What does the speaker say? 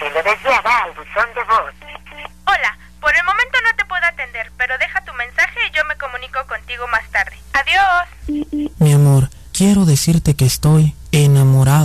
Si lo deseaba al buzón de voz. Hola, por el momento no te puedo atender, pero deja tu mensaje y yo me comunico contigo más tarde. Adiós. Mi amor, quiero decirte que estoy enamorado.